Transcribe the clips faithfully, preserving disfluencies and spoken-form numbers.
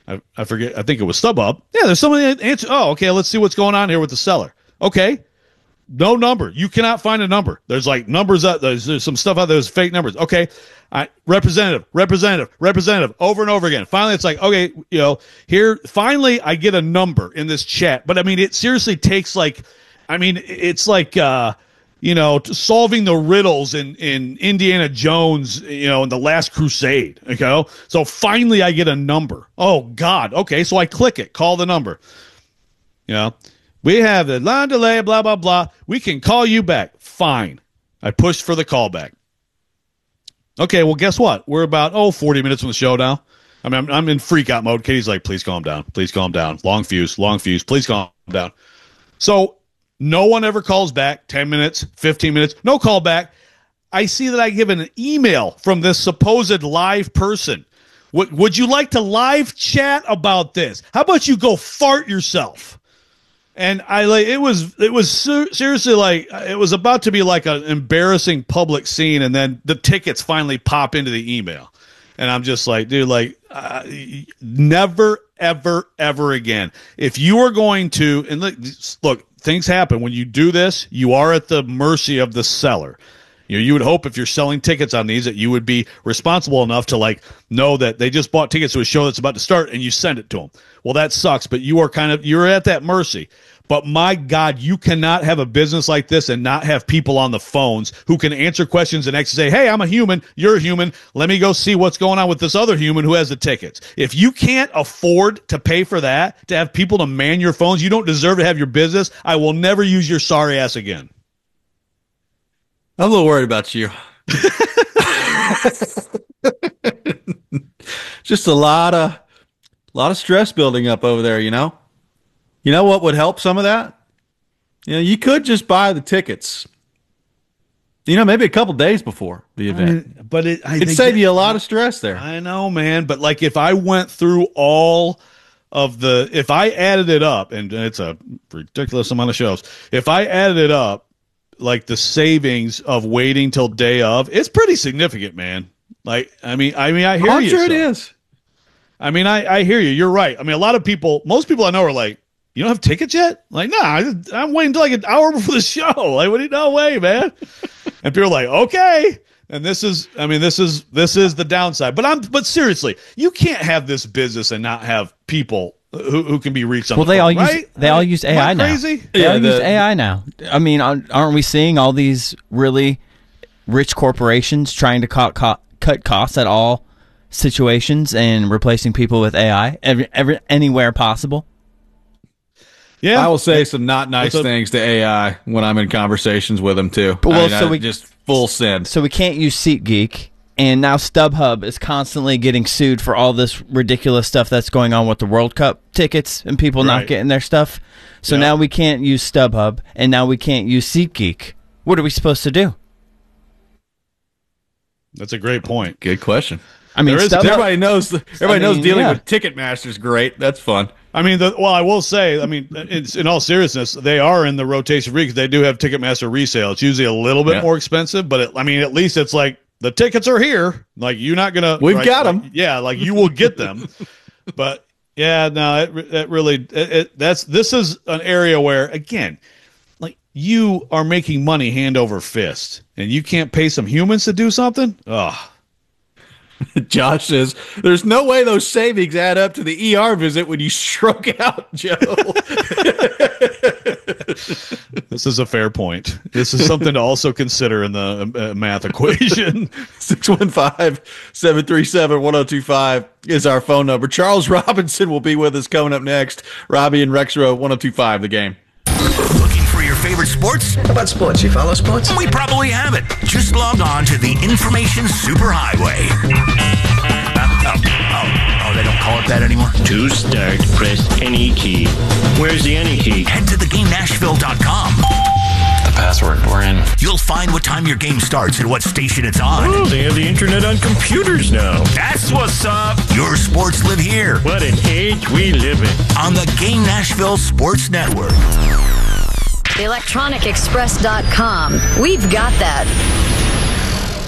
I, I forget. I think it was StubHub. Yeah, there's somebody answer. Oh, okay. Let's see what's going on here with the seller. Okay. No number. You cannot find a number. There's like numbers out there's, there's some stuff out there. There's fake numbers. Okay. I, representative, representative, representative over and over again. Finally, it's like, okay, you know, here, finally I get a number in this chat. But I mean, it seriously takes like, I mean, it's like, uh, you know, solving the riddles in, in Indiana Jones, you know, in The Last Crusade. Okay. So finally I get a number. Oh God. Okay. So I click it, call the number, you know. We have a line delay, blah, blah, blah. We can call you back. Fine. I pushed for the callback. Okay, well, guess what? We're about, oh, forty minutes from the show now. I mean, I'm, I'm in freak out mode. Katie's like, please calm down. Please calm down. Long fuse, long fuse. Please calm down. So no one ever calls back. ten minutes, fifteen minutes. No call back. I see that I give an email from this supposed live person. Would, would you like to live chat about this? How about you go fart yourself? And I like it was it was ser- seriously like it was about to be like an embarrassing public scene, and then the tickets finally pop into the email, and I'm just like, dude, like uh, never, ever, ever again. If you are going to, and look, look, things happen when you do this. You are at the mercy of the seller. You know, you would hope if you're selling tickets on these that you would be responsible enough to like know that they just bought tickets to a show that's about to start and you send it to them. Well, that sucks, but you are kind of, you're at that mercy. But my God, you cannot have a business like this and not have people on the phones who can answer questions and actually say, hey, I'm a human, you're a human, let me go see what's going on with this other human who has the tickets. If you can't afford to pay for that, to have people to man your phones, you don't deserve to have your business. I will never use your sorry ass again. I'm a little worried about you. Just a lot of, a lot of stress building up over there, you know? You know what would help some of that? You know, you could just buy the tickets, you know, maybe a couple days before the event. I mean, but it, I it'd think save it, you a lot of stress there. I know, man. But like if I went through all of the, if I added it up, and it's a ridiculous amount of shows, if I added it up, like the savings of waiting till day of, it's pretty significant, man. Like, I mean, I mean, I hear I'm you. sure so. it is. I mean, I, I hear you. You're right. I mean, a lot of people, most people I know are like, you don't have tickets yet? Like, nah, I, I'm waiting until like an hour before the show. Like, what do you, no way, man. And people are like, okay. And this is, I mean, this is, this is the downside. But I'm, but seriously, you can't have this business and not have people who, who can be reached on well, the they phone, all right? use they all use A I now. Crazy? They yeah, all the, use A I now. I mean, aren't we seeing all these really rich corporations trying to cut co- cut costs at all situations and replacing people with A I every, every anywhere possible? Yeah, I will say some not nice a, things to A I when I'm in conversations with them too. Well, I mean, so I, we just full send. So we can't use SeatGeek, and now StubHub is constantly getting sued for all this ridiculous stuff that's going on with the World Cup tickets and people right. not getting their stuff. So yeah. now we can't use StubHub, and now we can't use SeatGeek. What are we supposed to do? That's a great point. Good question. I mean, there is, StubHub, everybody knows. Everybody I knows mean, dealing yeah. with Ticketmaster's great. That's fun. I mean, the, well, I will say, I mean, it's, in all seriousness, they are in the rotation free because they do have Ticketmaster resale. It's usually a little bit yeah. more expensive, but it, I mean, at least it's like the tickets are here. Like you're not gonna. We've right, got them. Like, yeah, like you will get them. But yeah, no, it, it really it, it, that's this is an area where again, like you are making money hand over fist, and you can't pay some humans to do something. Oh. Josh says, there's no way those savings add up to the E R visit when you stroke out, Joe. This is a fair point. This is something to also consider in the uh, math equation. six one five, seven three seven, one oh two five is our phone number. Charles Robinson will be with us coming up next. Robbie and Rexrow, one oh two five, The Game. Looking for your favorite sports? How about sports? You follow sports? We probably have it. Just log on to the Information Superhighway. Uh, oh, oh, oh, they don't call it that anymore? To start, press any key. Where's the any key? Head to the game nashville dot com. The password. We're in. You'll find what time your game starts and what station it's on. Oh, they have the internet on computers now. That's what's up. Your sports live here. What an age we live in. On the Game Nashville Sports Network. electronic express dot com. We've got that.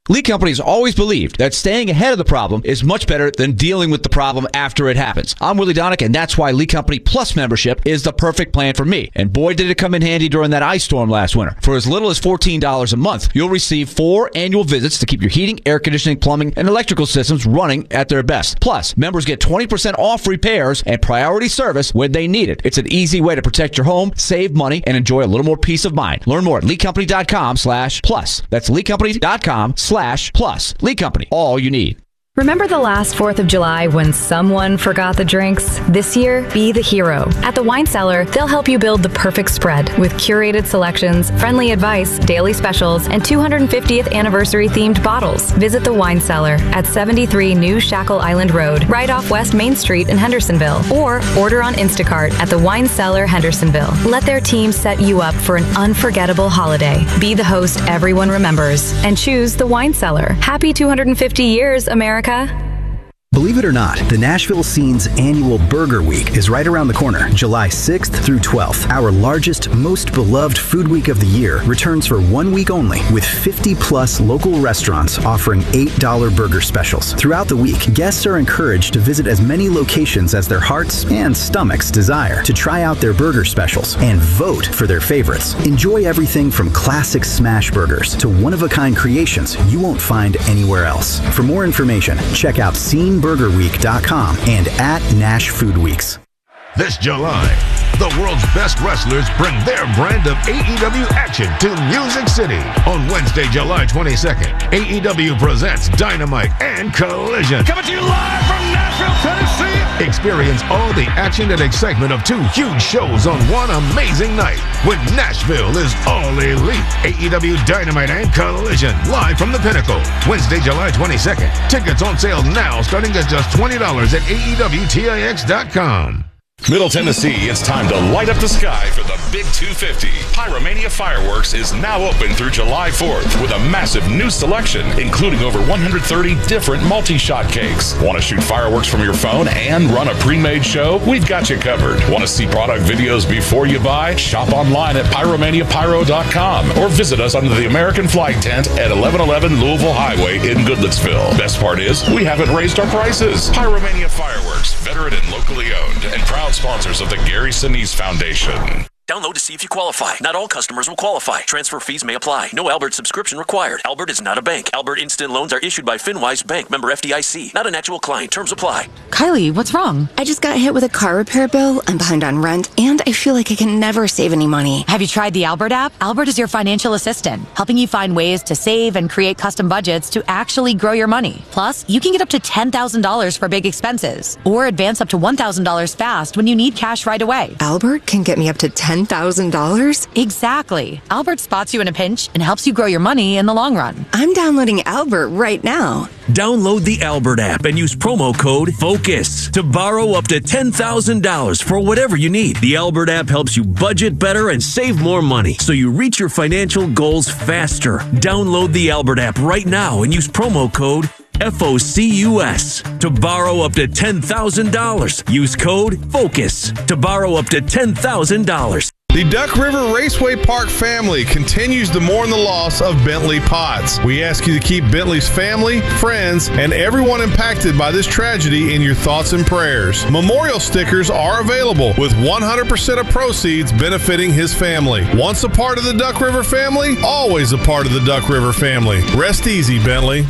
Lee Company's always believed that staying ahead of the problem is much better than dealing with the problem after it happens. I'm Willie Donick, and that's why Lee Company Plus membership is the perfect plan for me. And boy, did it come in handy during that ice storm last winter. For as little as fourteen dollars a month, you'll receive four annual visits to keep your heating, air conditioning, plumbing, and electrical systems running at their best. Plus, members get twenty percent off repairs and priority service when they need it. It's an easy way to protect your home, save money, and enjoy a little more peace of mind. Learn more at leecompany.com slash plus. That's leecompany.com slash plus. Lee Company, all you need. Remember the last fourth of July when someone forgot the drinks? This year, be the hero. At the Wine Cellar, they'll help you build the perfect spread with curated selections, friendly advice, daily specials, and two hundred fiftieth anniversary themed bottles. Visit the Wine Cellar at seventy-three New Shackle Island Road, right off West Main Street in Hendersonville, or order on Instacart at the Wine Cellar Hendersonville. Let their team set you up for an unforgettable holiday. Be the host everyone remembers and choose the Wine Cellar. Happy two hundred fifty years, America. Believe it or not, the Nashville Scene's annual Burger Week is right around the corner, July sixth through twelfth. Our largest, most beloved food week of the year returns for one week only with fifty plus local restaurants offering eight dollar burger specials. Throughout the week, guests are encouraged to visit as many locations as their hearts and stomachs desire to try out their burger specials and vote for their favorites. Enjoy everything from classic smash burgers to one-of-a-kind creations you won't find anywhere else. For more information, check out Scene burger week dot com and at Nash Food Weeks. This July, the world's best wrestlers bring their brand of A E W action to Music City. On Wednesday, July twenty-second, A E W presents Dynamite and Collision. Coming to you live from Nashville, Tennessee. Experience all the action and excitement of two huge shows on one amazing night when Nashville is all elite. A E W Dynamite and Collision, live from the Pinnacle. Wednesday, July twenty-second. Tickets on sale now, starting at just twenty dollars at A E W T I X dot com. Middle Tennessee, it's time to light up the sky for the Big two fifty. Pyromania Fireworks is now open through July fourth with a massive new selection, including over one hundred thirty different multi-shot cakes. Want to shoot fireworks from your phone and run a pre-made show? We've got you covered. Want to see product videos before you buy? Shop online at pyromania pyro dot com or visit us under the American flag tent at eleven eleven Louisville Highway in Goodlettsville. Best part is, we haven't raised our prices. Pyromania Fireworks, veteran and locally owned, and proud sponsors of the Gary Sinise Foundation. Download to see if you qualify. Not all customers will qualify. Transfer fees may apply. No Albert subscription required. Albert is not a bank. Albert Instant Loans are issued by FinWise Bank, member F D I C. Not an actual client. Terms apply. Kylie, what's wrong? I just got hit with a car repair bill. I'm behind on rent, and I feel like I can never save any money. Have you tried the Albert app? Albert is your financial assistant, helping you find ways to save and create custom budgets to actually grow your money. Plus, you can get up to ten thousand dollars for big expenses, or advance up to one thousand dollars fast when you need cash right away. Albert can get me up to ten thousand dollars? Exactly. Albert spots you in a pinch and helps you grow your money in the long run. I'm downloading Albert right now. Download the Albert app and use promo code FOCUS to borrow up to ten thousand dollars for whatever you need. The Albert app helps you budget better and save more money so you reach your financial goals faster. Download the Albert app right now and use promo code F O C U S to borrow up to ten thousand dollars. Use code FOCUS to borrow up to ten thousand dollars. The Duck River Raceway Park family continues to mourn the loss of Bentley Potts. We ask you to keep Bentley's family, friends, and everyone impacted by this tragedy in your thoughts and prayers. Memorial stickers are available with one hundred percent of proceeds benefiting his family. Once a part of the Duck River family, always a part of the Duck River family. Rest easy, Bentley.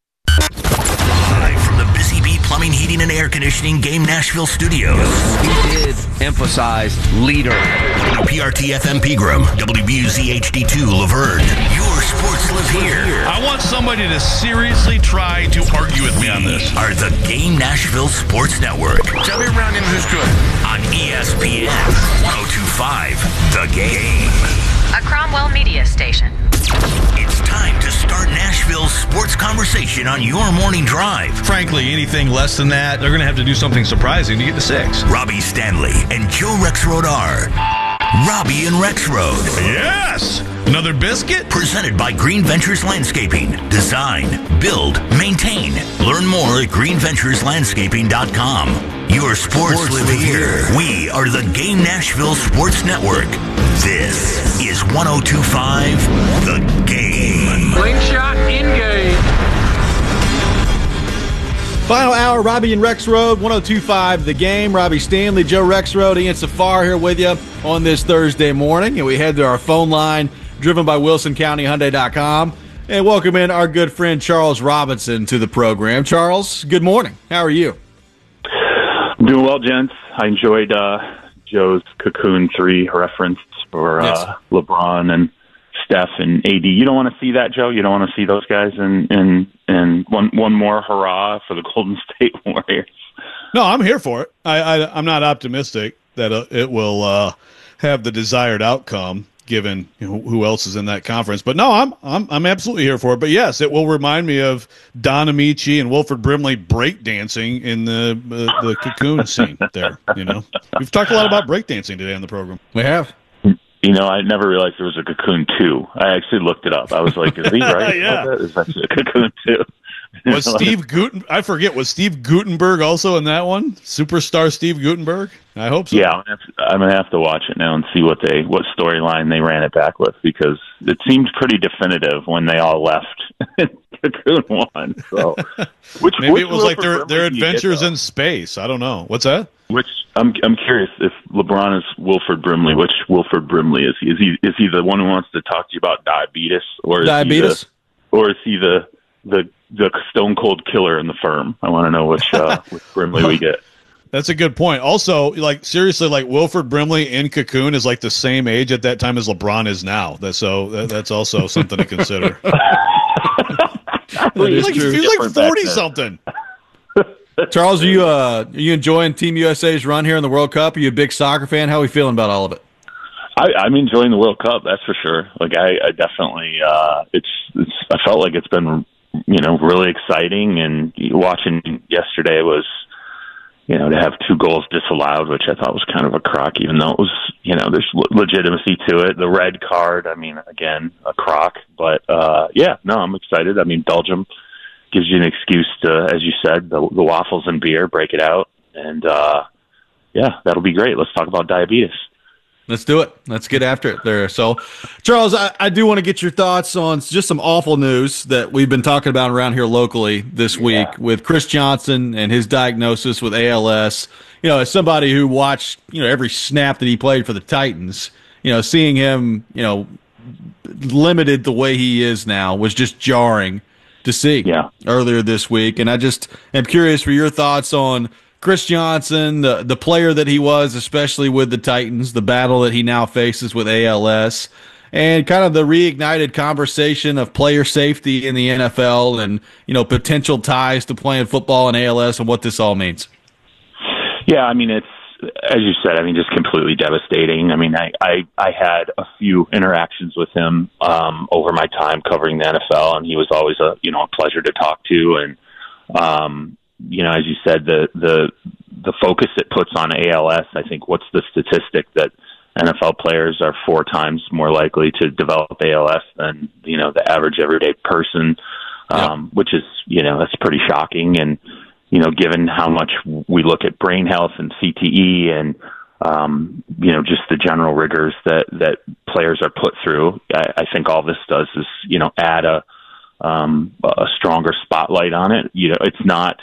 Live from the Busy Bee Plumbing, Heating, and Air Conditioning Game Nashville Studios. He did emphasize leader. W P R T F M Pegram, W B U Z H D two Laverne. Your sports live here. I want somebody to seriously try to argue with me on this. Are the Game Nashville Sports Network. Tell me around him who's good. On E S P N one oh two point five, The Game. A Cromwell Media Station. It's time to start Nashville's sports conversation on your morning drive. Frankly, anything less than that, they're going to have to do something surprising to get to six. Robbie Stanley and Joe Rexroad are Robbie and Rexroad. Yes! Another biscuit? Presented by Green Ventures Landscaping. Design, build, maintain. Learn more at green ventures landscaping dot com. Your sports, sports live, live here. here. We are the Game Nashville Sports Network. This is one oh two point five The Game. Slingshot engage. Final hour, Robbie and Rex Road, one oh two point five The Game. Robbie Stanley, Joe Rexroad, Ian Safar here with you on this Thursday morning. And we head to our phone line, driven by Wilson County Hyundai dot com. And welcome in our good friend Charles Robinson to the program. Charles, good morning. How are you? I'm doing well, gents. I enjoyed uh, Joe's Cocoon three reference for uh, yes. LeBron and Steph and A D. You don't want to see that, Joe? You don't want to see those guys in, in, in one one more hurrah for the Golden State Warriors? No, I'm here for it. I, I, I'm not optimistic that uh, it will uh, have the desired outcome, given you know, who else is in that conference. But no, I'm I'm I'm absolutely here for it. But yes, it will remind me of Don Amici and Wilford Brimley breakdancing in the uh, the Cocoon scene there. You know, we've talked a lot about breakdancing today on the program. We have. You know, I never realized there was a Cocoon two. I actually looked it up. I was like, is he right? Yeah. That? Is actually a Cocoon two. Was Steve Guten? I forget. Was Steve Gutenberg also in that one? Superstar Steve Gutenberg? I hope so. Yeah, I'm gonna, have to, I'm gonna have to watch it now and see what they what storyline they ran it back with, because it seemed pretty definitive when they all left Cocoon one. So, which maybe which it was like their Brimley their do you get, adventures though? in space. I don't know. What's that? Which I'm I'm curious if LeBron is Wilford Brimley. Which Wilford Brimley is he? Is he is he the one who wants to talk to you about diabetes, or is diabetes, he the, or is he the the the stone cold killer in the firm? I want to know which uh, which Brimley we get. That's a good point. Also, like seriously, like Wilford Brimley in Cocoon is like the same age at that time as LeBron is now. That, so that, that's also something to consider. That is like, true. He's like forty something. Charles, are you uh, are you enjoying Team U S A's run here in the World Cup? Are you a big soccer fan? How are we feeling about all of it? I, I'm enjoying the World Cup, that's for sure. Like I, I definitely, uh, it's, it's. I felt like it's been, you know, really exciting. And watching yesterday was, you know, to have two goals disallowed, which I thought was kind of a crock, even though it was, you know, there's legitimacy to it. The red card, I mean, again, a crock. But uh, yeah, no, I'm excited. I mean, Belgium gives you an excuse to, as you said, the, the waffles and beer, break it out. And, uh, yeah, that'll be great. Let's talk about diabetes. Let's do it. Let's get after it there. So, Charles, I, I do want to get your thoughts on just some awful news that we've been talking about around here locally this week yeah. with Chris Johnson and his diagnosis with A L S. You know, as somebody who watched, you know, every snap that he played for the Titans, you know, seeing him, you know, limited the way he is now was just jarring to see yeah. earlier this week. And I just am curious for your thoughts on Chris Johnson, the, the player that he was, especially with the Titans, the battle that he now faces with A L S, and kind of the reignited conversation of player safety in the N F L and, you know, potential ties to playing football in A L S and what this all means. Yeah, I mean, it's, as you said, I mean, just completely devastating. I mean, I, I, I had a few interactions with him um, over my time covering the N F L, and he was always a, you know, a pleasure to talk to. And, um, you know, as you said, the, the, the focus it puts on A L S, I think, what's the statistic that N F L players are four times more likely to develop A L S than, you know, the average everyday person, um, yeah. which is, you know, that's pretty shocking. And, you know, given how much we look at brain health and C T E and, um, you know, just the general rigors that, that players are put through, I, I think all this does is, you know, add a, um, a stronger spotlight on it. You know, it's not,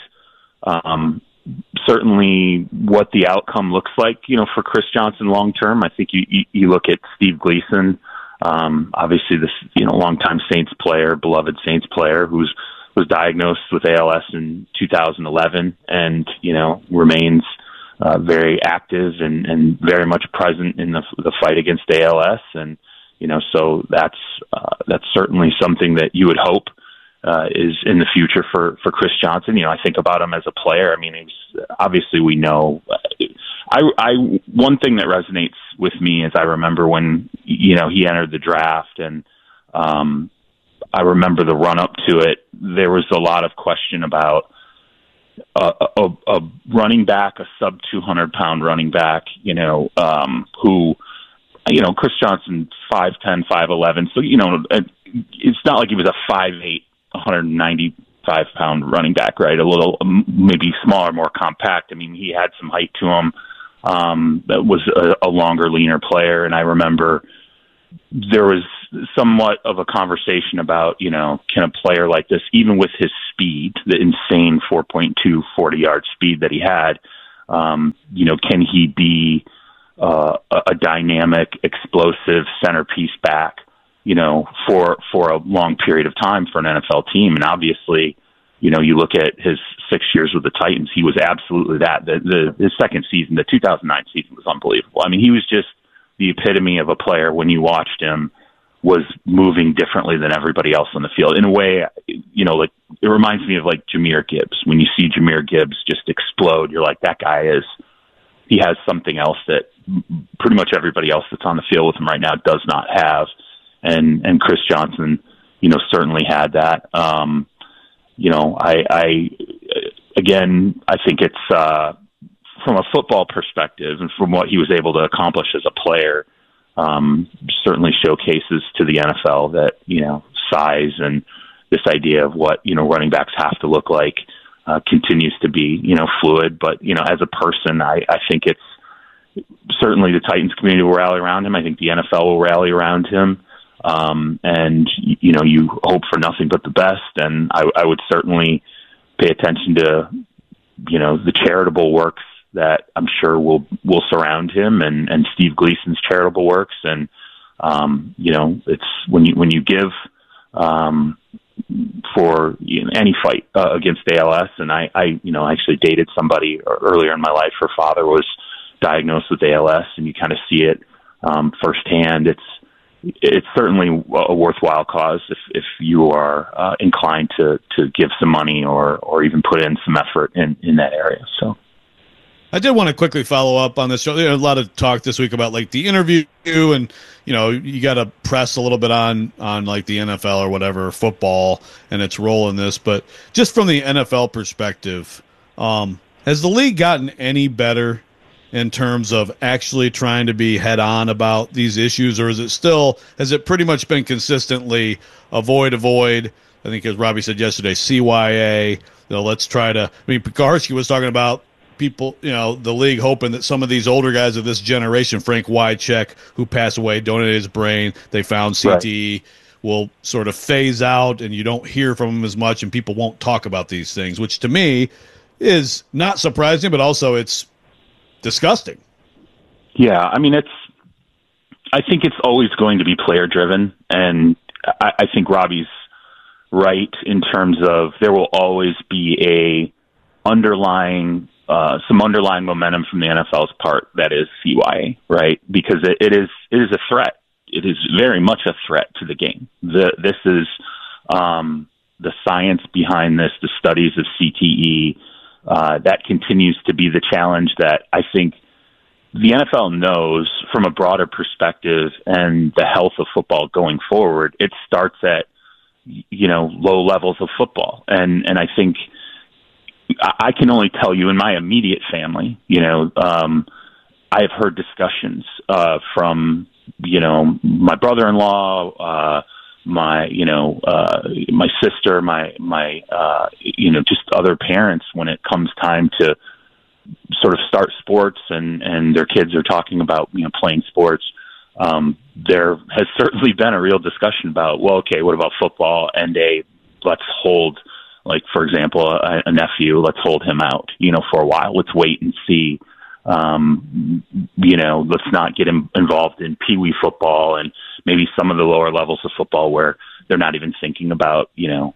um, certainly what the outcome looks like, you know, for Chris Johnson long term. I think you, you, you look at Steve Gleason, um, obviously this, you know, longtime Saints player, beloved Saints player who's, was diagnosed with A L S in two thousand eleven and, you know, remains uh, very active and, and very much present in the, the fight against A L S. And, you know, so that's, uh, that's certainly something that you would hope uh, is in the future for, for Chris Johnson. You know, I think about him as a player. I mean, he's, obviously we know, I, I, one thing that resonates with me is I remember when, you know, he entered the draft and, um, I remember the run up to it. There was a lot of question about a, a, a running back, a sub two hundred pound running back, you know, um, who, you know, Chris Johnson, five ten, five eleven. So, you know, it's not like he was a five eight, one ninety-five pound running back, right? A little, maybe smaller, more compact. I mean, he had some height to him. Um, that was a, a longer, leaner player. And I remember, there was somewhat of a conversation about, you know, can a player like this, even with his speed, the insane four point two forty-yard speed that he had, um, you know, can he be uh, a dynamic, explosive centerpiece back, you know, for for a long period of time for an N F L team? And obviously, you know, you look at his six years with the Titans, he was absolutely that. The, the his second season, the two thousand nine season, was unbelievable. I mean, he was just the epitome of a player. When you watched him, was moving differently than everybody else on the field. In a way, you know, like it reminds me of like Jahmyr Gibbs. When you see Jahmyr Gibbs just explode, you're like, that guy is, he has something else that pretty much everybody else that's on the field with him right now does not have. And, and Chris Johnson, you know, certainly had that. Um, you know, I, I, again, I think it's, uh, from a football perspective and from what he was able to accomplish as a player, um, certainly showcases to the N F L that, you know, size and this idea of what, you know, running backs have to look like, uh, continues to be, you know, fluid. But, you know, as a person, I, I think it's certainly the Titans community will rally around him. I think the N F L will rally around him. Um, and, you know, you hope for nothing but the best. And I, I would certainly pay attention to, you know, the charitable works that I'm sure will will surround him, and, and Steve Gleason's charitable works. And um, you know, it's when you when you give um, for you know, any fight uh, against A L S. And I, I, you know, actually dated somebody earlier in my life. Her father was diagnosed with A L S, and you kind of see it um, firsthand. It's it's certainly a worthwhile cause if if you are uh, inclined to to give some money or or even put in some effort in in that area. So. I did want to quickly follow up on this. There's a lot of talk this week about like the interview, and you know, you got to press a little bit on on like the N F L or whatever, football and its role in this. But just from the N F L perspective, um, has the league gotten any better in terms of actually trying to be head on about these issues, or is it still, has it pretty much been consistently avoid, avoid? I think as Robbie said yesterday, C Y A. You know, let's try to. I mean, Pekarsky was talking about people, you know, the league hoping that some of these older guys of this generation, Frank Wycheck, who passed away, donated his brain, they found C T E, right, will sort of phase out and you don't hear from him as much and people won't talk about these things, which to me is not surprising, but also it's disgusting. Yeah, I mean, it's, I think it's always going to be player driven, and I, I think Robbie's right in terms of there will always be a underlying Uh, some underlying momentum from the N F L's part that is C Y A, right? Because it, it is it is a threat. It is very much a threat to the game. The, this is um, the science behind this, the studies of C T E, uh, that continues to be the challenge that I think the N F L knows from a broader perspective, and the health of football going forward. It starts at, you know, low levels of football. And, and I think I can only tell you in my immediate family, you know, um, I have heard discussions uh, from, you know, my brother-in-law, uh, my, you know, uh, my sister, my, my, uh, you know, just other parents when it comes time to sort of start sports and, and their kids are talking about, you know, playing sports. Um, there has certainly been a real discussion about, well, okay, what about football? And a, let's hold, like, for example, a, a nephew, let's hold him out, you know, for a while. Let's wait and see. Um, you know, let's not get him involved in peewee football and maybe some of the lower levels of football where they're not even thinking about, you know,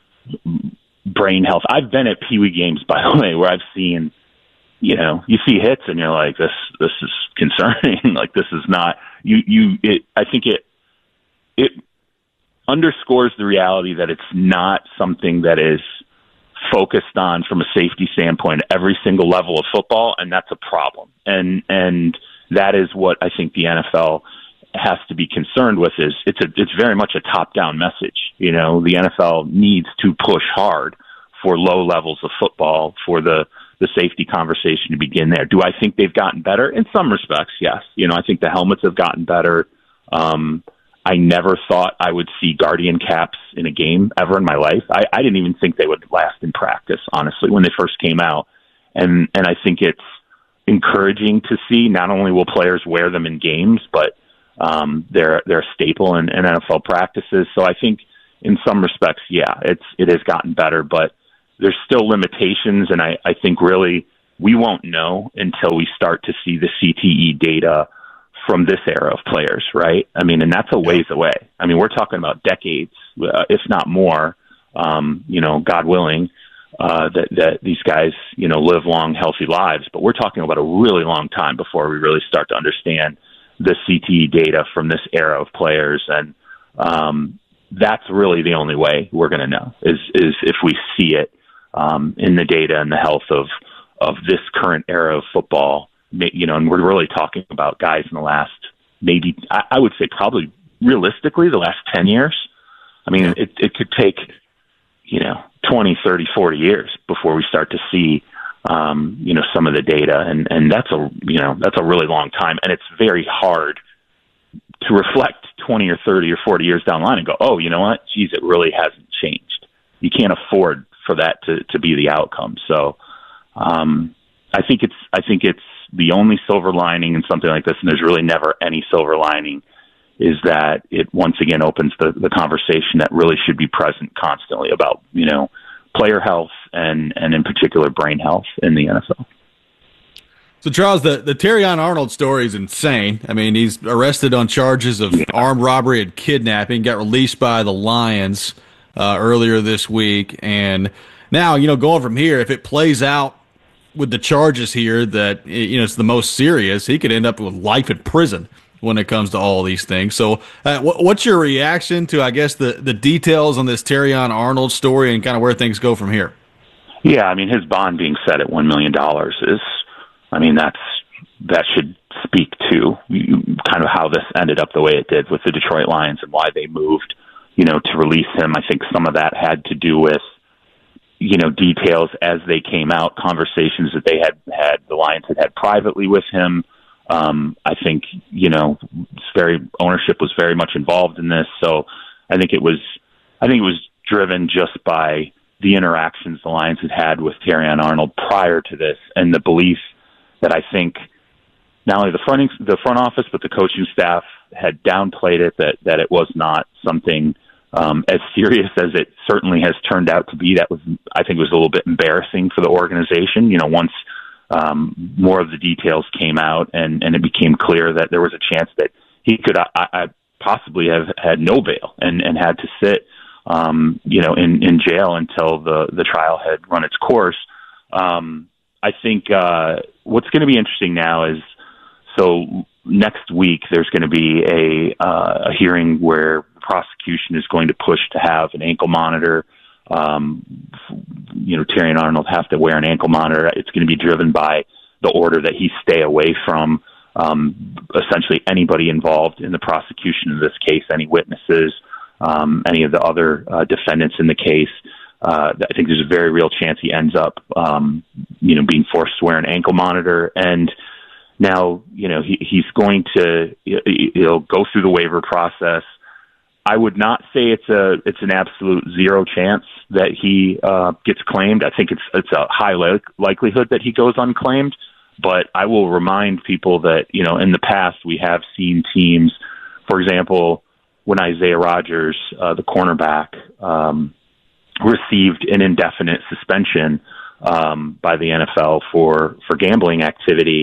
brain health. I've been at peewee games, by the way, where I've seen, you know, you see hits and you're like, this, this is concerning. Like, this is not, you, you, it, I think it, it, underscores the reality that it's not something that is focused on from a safety standpoint every single level of football, and that's a problem. And and that is what I think the N F L has to be concerned with. Is it's a it's very much a top down message. You know, the N F L needs to push hard for low levels of football, for the the safety conversation to begin there. Do I think they've gotten better? In some respects, yes. You know, I think the helmets have gotten better. Um, I never thought I would see Guardian caps in a game ever in my life. I, I didn't even think they would last in practice, honestly, when they first came out. And and I think it's encouraging to see not only will players wear them in games, but Um, they're they're a staple in, in N F L practices. So I think in some respects, yeah, it's it has gotten better, but there's still limitations, and I, I think really we won't know until we start to see the C T E data from this era of players, right? I mean, and that's a ways away. I mean, we're talking about decades, uh, if not more, um, you know, God willing, uh, that, that these guys, you know, live long, healthy lives. But we're talking about a really long time before we really start to understand the C T E data from this era of players. And um, that's really the only way we're going to know is, is if we see it um, in the data and the health of, of this current era of football. You know, and we're really talking about guys in the last, maybe, I would say probably realistically the last ten years. I mean, it, it could take, you know, twenty, thirty, forty years before we start to see, um, you know, some of the data. And, and that's a, you know, that's a really long time. And it's very hard to reflect twenty or thirty or forty years down the line and go, oh, you know what? Geez, it really hasn't changed. You can't afford for that to, to be the outcome. So, um, I think it's, I think it's, the only silver lining in something like this, and there's really never any silver lining, is that it once again opens the, the conversation that really should be present constantly about, you know, player health and, and in particular brain health in the N F L. So, Charles, the, the Terrion Arnold story is insane. I mean, he's arrested on charges of yeah. armed robbery and kidnapping, got released by the Lions uh, earlier this week. And now, you know, going from here, if it plays out with the charges here that, you know, it's the most serious, he could end up with life in prison when it comes to all these things. So uh, what, what's your reaction to, I guess, the, the details on this Terrion Arnold story and kind of where things go from here? Yeah, I mean, his bond being set at one million dollars is, I mean, that's that should speak to kind of how this ended up the way it did with the Detroit Lions and why they moved, you know, to release him. I think some of that had to do with, you know, details as they came out, conversations that they had had, the Lions had had privately with him. Um, I think, you know, it's very ownership was very much involved in this. So I think it was, I think it was driven just by the interactions the Lions had had with Terrion Arnold prior to this, and the belief that I think not only the front, the front office, but the coaching staff had downplayed it, that, that it was not something Um, as serious as it certainly has turned out to be. That was, I think, was a little bit embarrassing for the organization. You know, once um, more of the details came out and, and it became clear that there was a chance that he could I, I possibly have had no bail and, and had to sit, um, you know, in, in jail until the, the trial had run its course. Um, I think uh, what's going to be interesting now is, so next week there's going to be a, uh, a hearing where prosecution is going to push to have an ankle monitor. Um, you know, Terrion Arnold have to wear an ankle monitor. It's going to be driven by the order that he stay away from um, essentially anybody involved in the prosecution of this case, any witnesses, um, any of the other uh, defendants in the case. Uh, I think there's a very real chance he ends up, um, you know, being forced to wear an ankle monitor. And now, you know, he, he's going to, he'll go through the waiver process. I would not say it's a it's an absolute zero chance that he uh, gets claimed. I think it's it's a high li- likelihood that he goes unclaimed. But I will remind people that, you know, in the past we have seen teams, for example, when Isaiah Rodgers, uh, the cornerback, um, received an indefinite suspension um, by the N F L for for gambling activity.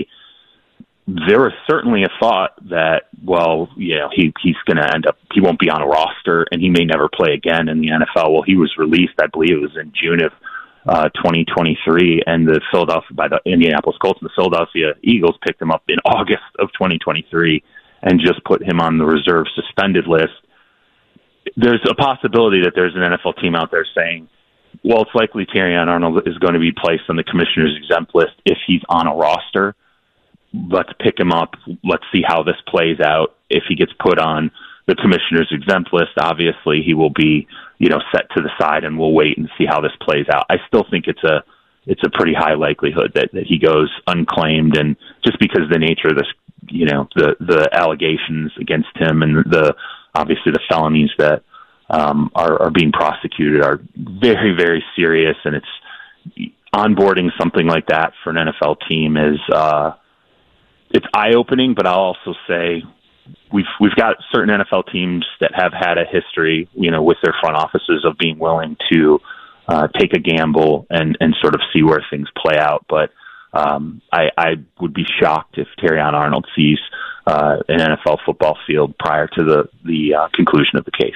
There was certainly a thought that, well, you know, he, he's going to end up, he won't be on a roster and he may never play again in the N F L. Well, he was released, I believe it was in June of uh, twenty twenty-three, and the Philadelphia, by the Indianapolis Colts, and the Philadelphia Eagles picked him up in August of twenty twenty-three and just put him on the reserve suspended list. There's a possibility that there's an N F L team out there saying, well, it's likely Terrion Arnold is going to be placed on the commissioner's exempt list if he's on a roster. Let's pick him up. Let's see how this plays out. If he gets put on the commissioner's exempt list, obviously he will be, you know, set to the side, and we'll wait and see how this plays out. I still think it's a it's a pretty high likelihood that, that he goes unclaimed, and just because of the nature of this, you know, the the allegations against him and the obviously the felonies that um, are, are being prosecuted are very, very serious, and it's onboarding something like that for an N F L team is uh, it's eye-opening, but I'll also say we've we've got certain N F L teams that have had a history, you know, with their front offices of being willing to uh, take a gamble and, and sort of see where things play out. But um, I, I would be shocked if Terrion Arnold sees uh, an N F L football field prior to the the uh, conclusion of the case.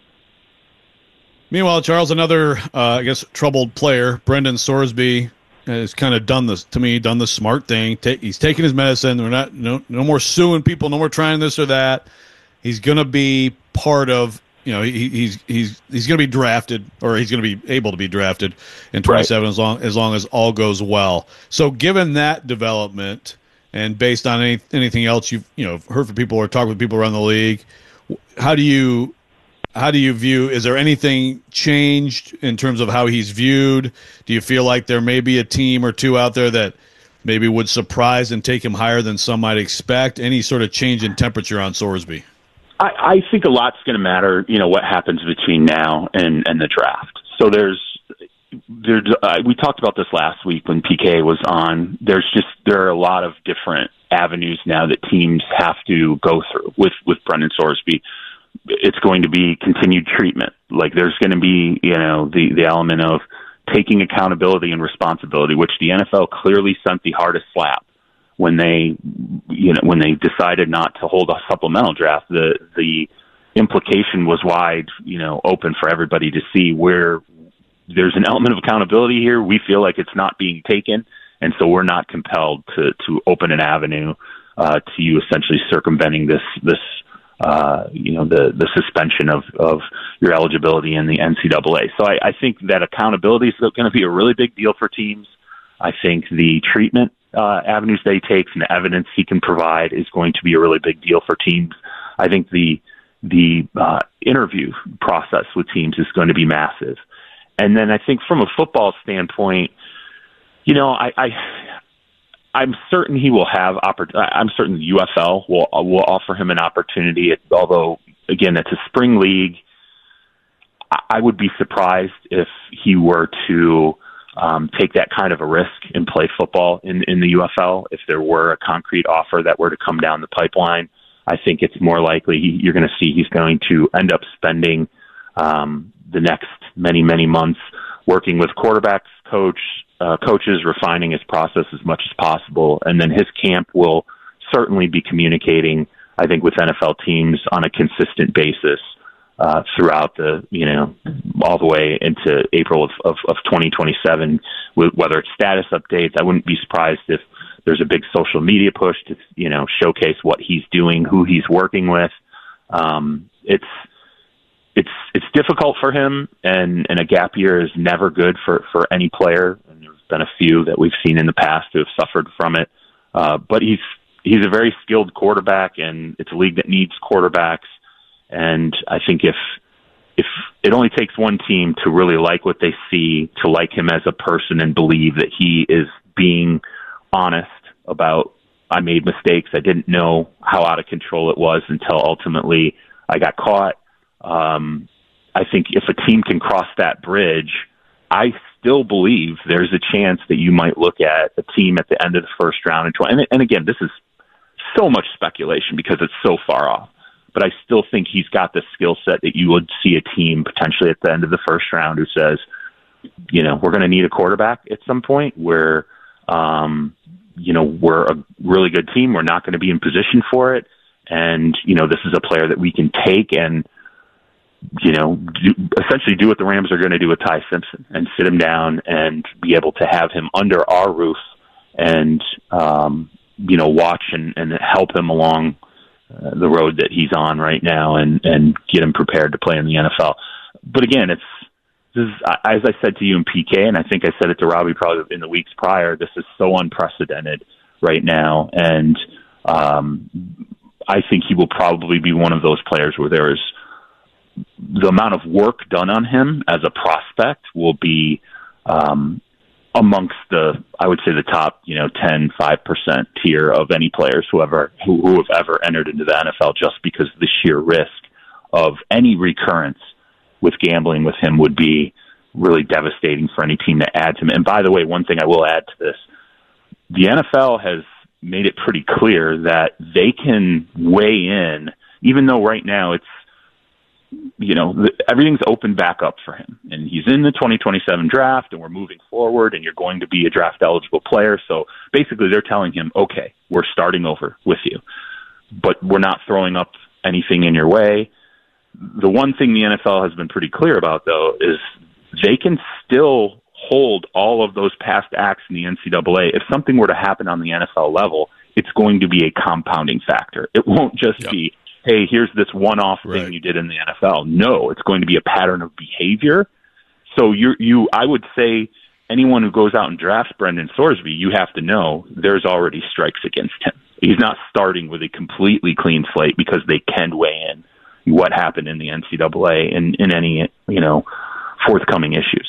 Meanwhile, Charles, another uh, I guess troubled player, Brendan Sorsby, has kind of done this to me, done the smart thing. Ta- he's taking his medicine. We're not no no more suing people, no more trying this or that. He's going to be part of, you know, he, he's he's he's going to be drafted, or he's going to be able to be drafted in twenty-seven, right, as long as long as all goes well. So, given that development, and based on any, anything else you've you know heard from people or talked with people around the league, how do you how do you view? Is there anything changed in terms of how he's viewed? Do you feel like there may be a team or two out there that maybe would surprise and take him higher than some might expect? Any sort of change in temperature on Sorsby? I, I think a lot's going to matter, you know, what happens between now and, and the draft. So there's, there's uh, we talked about this last week when P K was on. There's just, there are a lot of different avenues now that teams have to go through with, with Brendan Sorsby. It's going to be continued treatment. Like there's going to be, you know, the, the element of taking accountability and responsibility, which the N F L clearly sent the hardest slap when they, you know, when they decided not to hold a supplemental draft. The the implication was wide, you know, open for everybody to see where there's an element of accountability here. We feel like it's not being taken, and so we're not compelled to to open an avenue uh, to you essentially circumventing this this uh, you know the the suspension of of your eligibility in the N C double A. So I, I think that accountability is going to be a really big deal for teams. I think the treatment uh, avenues they take and the evidence he can provide is going to be a really big deal for teams. I think the the uh, interview process with teams is going to be massive. And then I think from a football standpoint, you know, I, I I'm certain he will have oppor- I'm certain the U F L will will offer him an opportunity. Although again, it's a spring league. I would be surprised if he were to um, take that kind of a risk and play football in, in the U F L. If there were a concrete offer that were to come down the pipeline, I think it's more likely he, you're going to see he's going to end up spending um, the next many, many months working with quarterbacks, coach, uh, coaches, refining his process as much as possible. And then his camp will certainly be communicating, I think, with N F L teams on a consistent basis uh, throughout the, you know, all the way into April of, of, of twenty twenty-seven, with, whether it's status updates. I wouldn't be surprised if there's a big social media push to, you know, showcase what he's doing, who he's working with. Um, it's, It's it's difficult for him, and, and a gap year is never good for, for any player. And there's been a few that we've seen in the past who have suffered from it. Uh, but he's he's a very skilled quarterback, and it's a league that needs quarterbacks. And I think if if it only takes one team to really like what they see, to like him as a person, and believe that he is being honest about, I made mistakes, I didn't know how out of control it was until ultimately I got caught. Um, I think if a team can cross that bridge, I still believe there's a chance that you might look at a team at the end of the first round. And, and, and again, this is so much speculation because it's so far off. But I still think he's got the skill set that you would see a team potentially at the end of the first round who says, you know, we're going to need a quarterback at some point where, um, you know, we're a really good team. We're not going to be in position for it. And, you know, this is a player that we can take and, you know, do, essentially do what the Rams are going to do with Ty Simpson and sit him down and be able to have him under our roof and, um, you know, watch and, and help him along uh, the road that he's on right now and, and get him prepared to play in the N F L. But again, it's, this is, as I said to you in P K, and I think I said it to Robbie probably in the weeks prior, this is so unprecedented right now. And um, I think he will probably be one of those players where there is, the amount of work done on him as a prospect will be um, amongst the, I would say the top, you know, ten, five percent tier of any players who ever, who, who have ever entered into the N F L, just because the sheer risk of any recurrence with gambling with him would be really devastating for any team that adds him. And by the way, one thing I will add to this, the N F L has made it pretty clear that they can weigh in even though right now it's, you know, the, everything's open back up for him. And he's in the twenty twenty-seven draft, and we're moving forward, and you're going to be a draft-eligible player. So basically they're telling him, okay, we're starting over with you, but we're not throwing up anything in your way. The one thing the N F L has been pretty clear about, though, is they can still hold all of those past acts in the N C double A. If something were to happen on the N F L level, it's going to be a compounding factor. It won't just yep. be, hey, here's this one-off right. thing you did in the N F L. No, it's going to be a pattern of behavior. So you, you, I would say anyone who goes out and drafts Brendan Thorsby, you have to know there's already strikes against him. He's not starting with a completely clean slate because they can weigh in what happened in the N C double A in, in any, you know, forthcoming issues.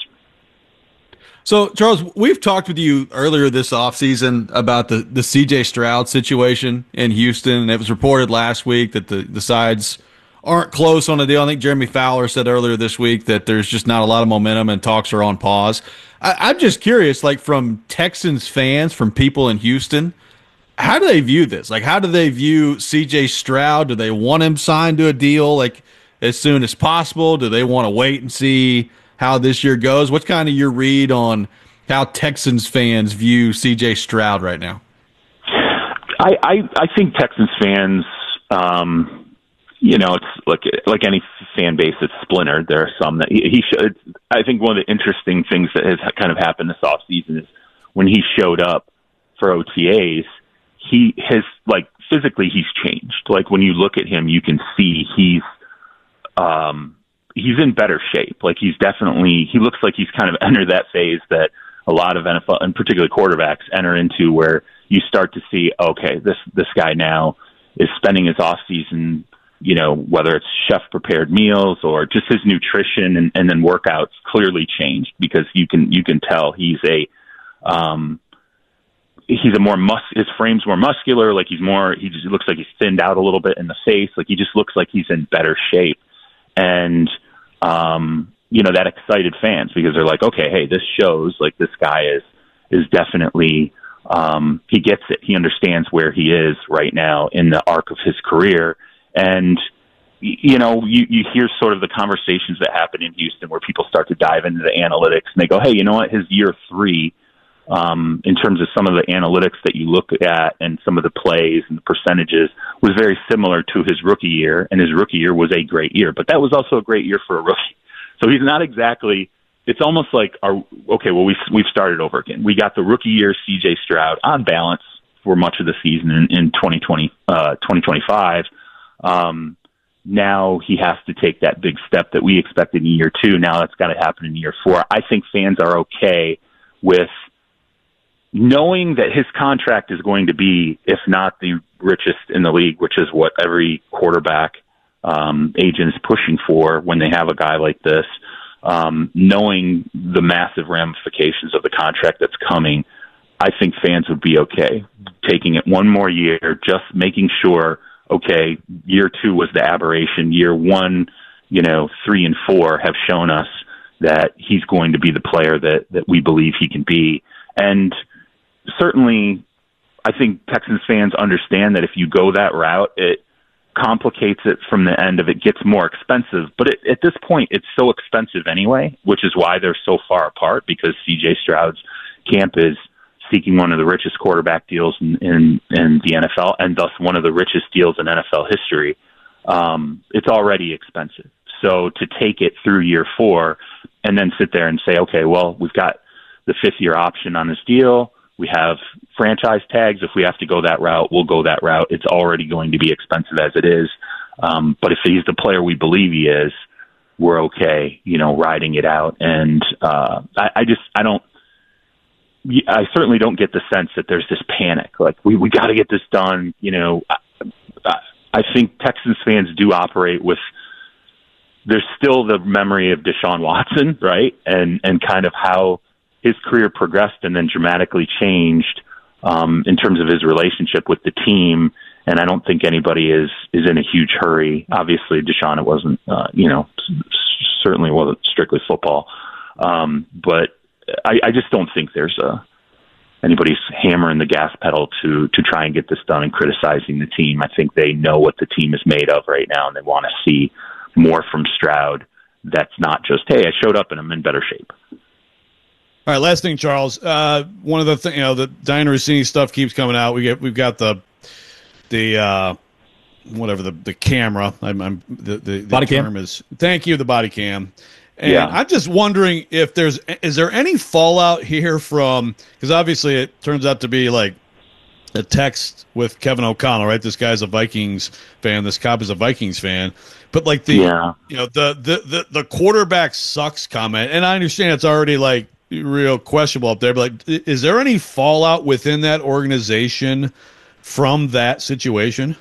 So, Charles, we've talked with you earlier this offseason about the, the C J Stroud situation in Houston, and it was reported last week that the, the sides aren't close on a deal. I think Jeremy Fowler said earlier this week that there's just not a lot of momentum and talks are on pause. I, I'm just curious, like from Texans fans, from people in Houston, how do they view this? Like, how do they view C J Stroud? Do they want him signed to a deal like as soon as possible? Do they want to wait and see how this year goes? What's kind of your read on how Texans fans view C J Stroud right now? I, I, I think Texans fans, um, you know, it's like like any fan base that's splintered. There are some that he, he should. I think one of the interesting things that has kind of happened this offseason is when he showed up for O T As, he has, like, physically he's changed. Like, when you look at him, you can see he's um, he's in better shape. Like, he's definitely, he looks like he's kind of entered that phase that a lot of N F L, and particularly quarterbacks, enter into, where you start to see, okay, this this guy now is spending his off season, you know, whether it's chef prepared meals or just his nutrition and, and then workouts clearly changed, because you can you can tell he's a um, he's a more mus his frame's more muscular. Like, he's more, he just looks like he's thinned out a little bit in the face. Like, he just looks like he's in better shape. And, um, you know, that excited fans, because they're like, okay, hey, this shows like this guy is, is definitely, um, he gets it. He understands where he is right now in the arc of his career. And, you know, you, you hear sort of the conversations that happen in Houston where people start to dive into the analytics and they go, hey, you know what, his year three, Um, in terms of some of the analytics that you look at and some of the plays and the percentages, was very similar to his rookie year, and his rookie year was a great year, but that was also a great year for a rookie. So he's not exactly, it's almost like, our, okay, well, we've, we've started over again. We got the rookie year C J Stroud on balance for much of the season in, in twenty twenty, uh, twenty twenty-five. Um, now he has to take that big step that we expected in year two. Now that's got to happen in year four. I think fans are okay with knowing that his contract is going to be, if not the richest in the league, which is what every quarterback um, agent is pushing for when they have a guy like this, um, knowing the massive ramifications of the contract that's coming, I think fans would be okay taking it one more year, just making sure, okay, year two was the aberration. Year one, you know, three and four have shown us that he's going to be the player that, that we believe he can be. And certainly, I think Texans fans understand that if you go that route, it complicates it from the end of it gets more expensive. But it, at this point, it's so expensive anyway, which is why they're so far apart, because C J Stroud's camp is seeking one of the richest quarterback deals in, in, in the N F L, and thus one of the richest deals in N F L history. Um, it's already expensive. So to take it through year four and then sit there and say, okay, well, we've got the fifth year option on this deal. We have franchise tags. If we have to go that route, we'll go that route. It's already going to be expensive as it is. Um, but if he's the player we believe he is, we're okay, you know, riding it out. And uh, I, I just, I don't, I certainly don't get the sense that there's this panic. Like, we, we got to get this done. You know, I, I think Texans fans do operate with, there's still the memory of Deshaun Watson, right? And, and kind of how his career progressed and then dramatically changed um, in terms of his relationship with the team. And I don't think anybody is, is in a huge hurry. Obviously, Deshaun, it wasn't, uh, you know, certainly wasn't strictly football. Um, but I, I just don't think there's a, anybody's hammering the gas pedal to to try and get this done and criticizing the team. I think they know what the team is made of right now, and they want to see more from Stroud. That's not just, hey, I showed up and I'm in better shape. All right, last thing, Charles. Uh, one of the things, you know, the Dianna Russini stuff keeps coming out. We get, we've got the the uh, whatever the the camera. I'm, I'm the the, the body term cam is. Thank you, the body cam. And yeah. I'm just wondering if there's is there any fallout here from, because obviously it turns out to be like a text with Kevin O'Connell, right? This guy's a Vikings fan. This cop is a Vikings fan. But like the yeah. you know the, the the the quarterback sucks comment, and I understand it's already like real questionable up there, but like, is there any fallout within that organization from that situation?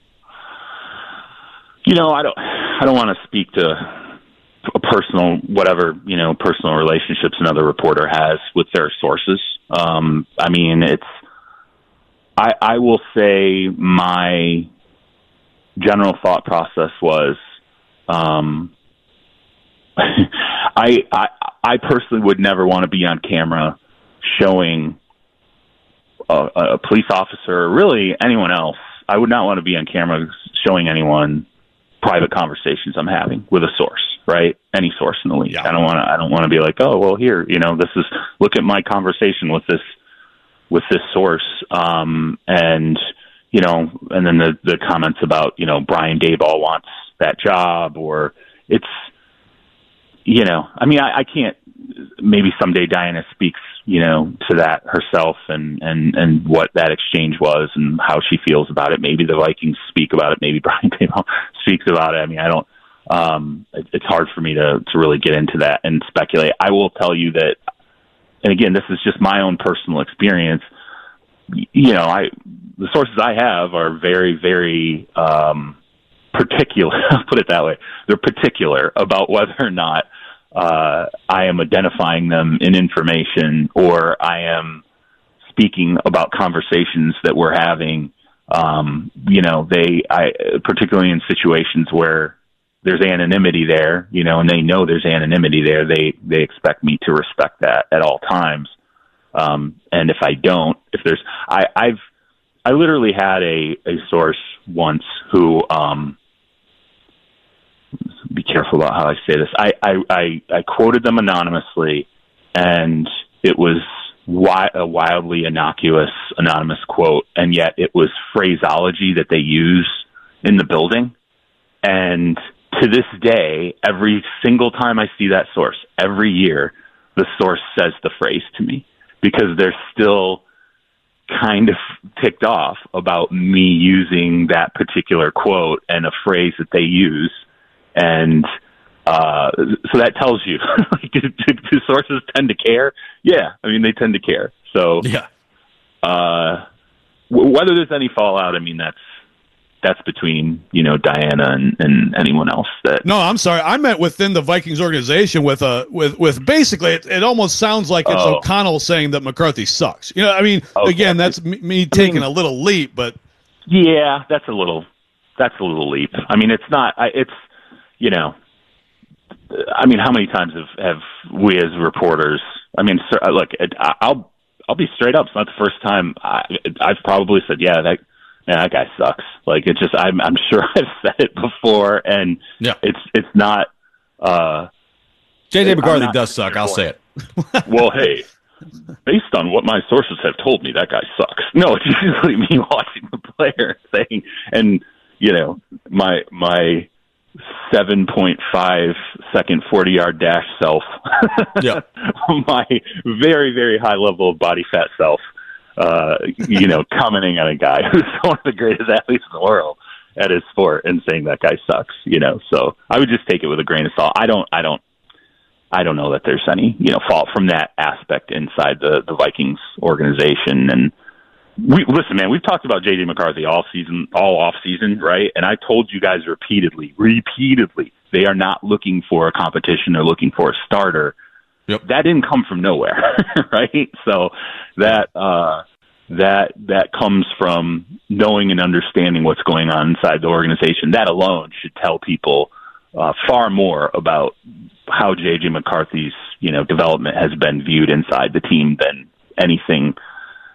You know, I don't I don't want to speak to a personal, whatever, you know, personal relationships another reporter has with their sources. Um, I mean, it's, I, I will say my general thought process was, um, I, I, I personally would never want to be on camera showing a, a police officer, or really anyone else. I would not want to be on camera showing anyone private conversations I'm having with a source, right? Any source in the league. Yeah. I don't want to, I don't want to be like, oh, well, here, you know, this is, look at my conversation with this, with this source. Um, and, you know, and then the, the comments about, you know, Brian Daboll wants that job, or it's, you know, I mean, I, I can't, maybe someday Dianna speaks, you know, to that herself and, and, and what that exchange was and how she feels about it. Maybe the Vikings speak about it. Maybe Brian Daboll speaks about it. I mean, I don't, um, it, it's hard for me to, to really get into that and speculate. I will tell you that, and again, this is just my own personal experience. You know, I, the sources I have are very, very, um, particular, I'll put it that way. They're particular about whether or not uh, I am identifying them in information, or I am speaking about conversations that we're having. Um, you know, they, I, particularly in situations where there's anonymity there, you know, and they know there's anonymity there, they, they expect me to respect that at all times. Um, and if I don't, if there's, I, I've, I literally had a, a source once who, um, be careful about how I say this. I, I, I, I quoted them anonymously, and it was wi- a wildly innocuous anonymous quote, and yet it was phraseology that they use in the building. And to this day, every single time I see that source, every year, the source says the phrase to me, because they're still kind of ticked off about me using that particular quote and a phrase that they use. And uh, so that tells you, like, do, do, do sources tend to care? Yeah, I mean, they tend to care. So, yeah. Uh, w- whether there's any fallout, I mean, that's that's between, you know, Dianna and, and anyone else. That no, I'm sorry, I meant within the Vikings organization with a with with basically, it, it almost sounds like it's oh. O'Connell saying that McCarthy sucks. You know, I mean, okay. again, that's me, me taking I mean, a little leap, but yeah, that's a little that's a little leap. I mean, it's not. I, it's you know, I mean, how many times have, have we as reporters, I mean, sir, look, I'll, I'll be straight up. It's not the first time I, I've probably said, yeah, that, man, that guy sucks. Like, it's just, I'm, I'm sure I've said it before, and yeah. it's, it's not, uh, J J McCarthy does suck. I'll say it. Well, hey, based on what my sources have told me, that guy sucks. No, it's usually me watching the player saying, and, you know, my, my, seven point five second forty yard dash self. Yeah. My very, very high level of body fat self, uh, you know, commenting on a guy who's one of the greatest athletes in the world at his sport and saying that guy sucks, you know. So I would just take it with a grain of salt. I don't, I don't, I don't know that there's any, you know, fault from that aspect inside the, the Vikings organization. And we, listen, man, we've talked about J J McCarthy all season, all off season, right? And I told you guys repeatedly, repeatedly, they are not looking for a competition. They're looking for a starter. Yep. That didn't come from nowhere, right? So that, uh, that, that comes from knowing and understanding what's going on inside the organization. That alone should tell people, uh, far more about how J J McCarthy's, you know, development has been viewed inside the team than anything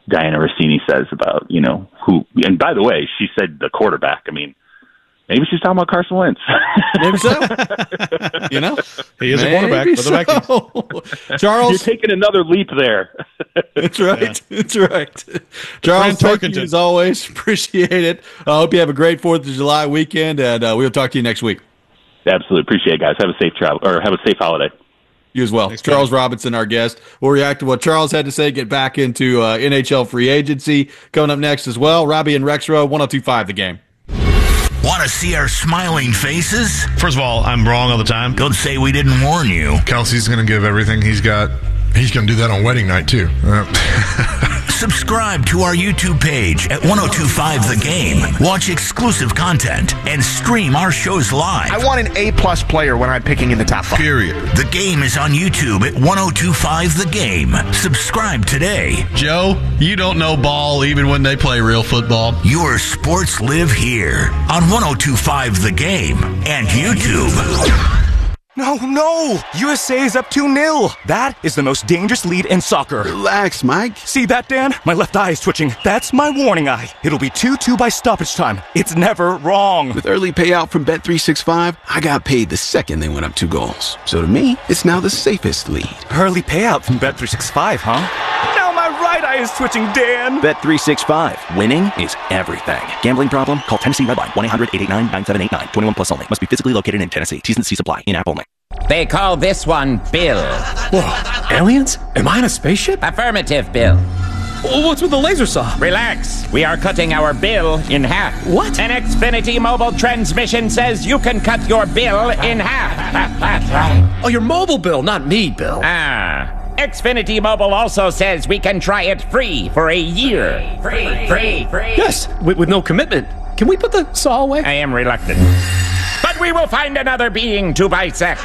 Diana Rossini says about, you know, who, and by the way, she said the quarterback. I mean, maybe she's talking about Carson Wentz. Maybe so. You know, he is maybe a quarterback for the so. Vikings. Charles, you're taking another leap there. That's right. Yeah. That's right. Charles, thank you as always. Appreciate it. I uh, hope you have a great Fourth of July weekend, and uh, we'll talk to you next week. Absolutely. Appreciate it, guys. Have a safe travel, or have a safe holiday. You as well. Thanks, Charles man. Robinson, our guest. We'll react to what Charles had to say, get back into uh, N H L free agency. Coming up next as well, Robbie and Rexrow, one oh two point five The Game. Want to see our smiling faces? First of all, I'm wrong all the time. Don't say we didn't warn you. Kelsey's going to give everything he's got. He's going to do that on wedding night, too. Uh. Subscribe to our YouTube page at ten twenty-five The Game. Watch exclusive content and stream our shows live. I want an A-plus player when I'm picking in the top five. Period. The Game is on YouTube at ten twenty-five The Game. Subscribe today. Joe, you don't know ball even when they play real football. Your sports live here on ten twenty-five The Game and YouTube. No, no! U S A is up two nil. That is the most dangerous lead in soccer. Relax, Mike. See that, Dan? My left eye is twitching. That's my warning eye. It'll be two two by stoppage time. It's never wrong. With early payout from Bet three sixty-five, I got paid the second they went up two goals. So to me, it's now the safest lead. Early payout from Bet three sixty-five, huh? Now my right eye is twitching, Dan. Bet three sixty-five. Winning is everything. Gambling problem? Call Tennessee Redline. one eight hundred eight eight nine nine seven eight nine. twenty-one plus only. Must be physically located in Tennessee. T's and C's apply. In-app only. They call this one Bill. Whoa, aliens? Am I in a spaceship? Affirmative, Bill. What's with the laser saw? Relax. We are cutting our bill in half. What? An Xfinity mobile transmission says you can cut your bill in half. Oh, your mobile bill, not me, Bill. Ah. Xfinity Mobile also says we can try it free for a year. Free, free, free. Yes, with, with no commitment. Can we put the saw away? I am reluctant. But we will find another being to bisect.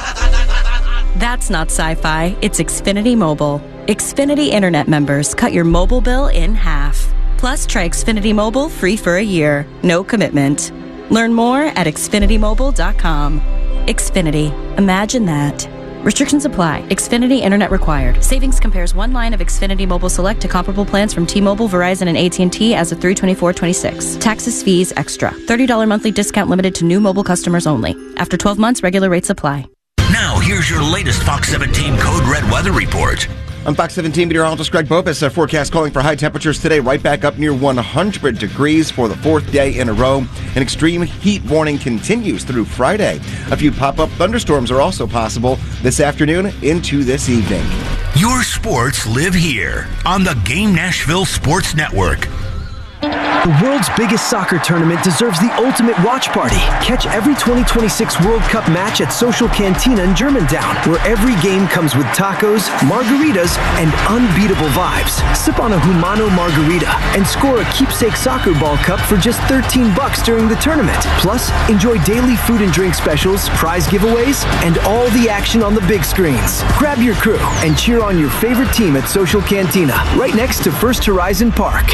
That's not sci-fi. It's Xfinity Mobile. Xfinity Internet members cut your mobile bill in half. Plus, try Xfinity Mobile free for a year. No commitment. Learn more at xfinity mobile dot com. Xfinity. Imagine that. Restrictions apply. Xfinity Internet required. Savings compares one line of Xfinity Mobile Select to comparable plans from T-Mobile, Verizon, and A T and T as of three twenty-four twenty-six. Taxes, fees, extra. thirty dollars monthly discount limited to new mobile customers only. After twelve months, regular rates apply. Now, here's your latest Fox seventeen Code Red weather report. I'm Fox seventeen meteorologist Greg Bopus. Our forecast calling for high temperatures today, right back up near one hundred degrees for the fourth day in a row. An extreme heat warning continues through Friday. A few pop-up thunderstorms are also possible this afternoon into this evening. Your sports live here on the Game Nashville Sports Network. The world's biggest soccer tournament deserves the ultimate watch party. Catch every twenty twenty-six World Cup match at Social Cantina in Germantown, where every game comes with tacos, margaritas, and unbeatable vibes. Sip on a Humano margarita and score a keepsake soccer ball cup for just thirteen bucks during the tournament. Plus, enjoy daily food and drink specials, prize giveaways, and all the action on the big screens. Grab your crew and cheer on your favorite team at Social Cantina, right next to First Horizon Park.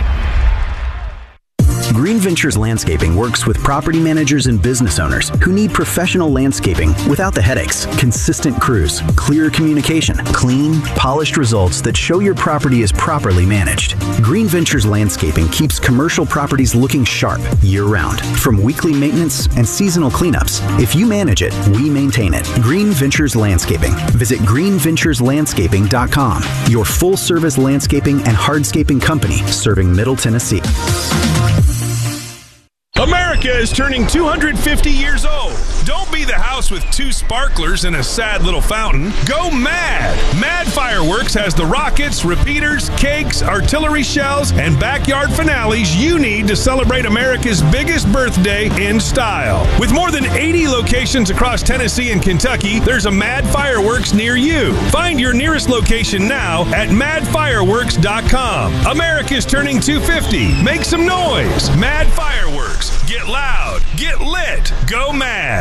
Green Ventures Landscaping works with property managers and business owners who need professional landscaping without the headaches, consistent crews, clear communication, clean, polished results that show your property is properly managed. Green Ventures Landscaping keeps commercial properties looking sharp year-round. From weekly maintenance and seasonal cleanups, if you manage it, we maintain it. Green Ventures Landscaping. Visit green ventures landscaping dot com, your full-service landscaping and hardscaping company serving Middle Tennessee. America is turning two hundred fifty years old. Don't be the house with two sparklers and a sad little fountain. Go mad! Mad Fireworks has the rockets, repeaters, cakes, artillery shells, and backyard finales you need to celebrate America's biggest birthday in style. With more than eighty locations across Tennessee and Kentucky, there's a Mad Fireworks near you. Find your nearest location now at mad fireworks dot com. America's turning two hundred fifty. Make some noise. Mad Fireworks. Get loud. Get lit. Go mad.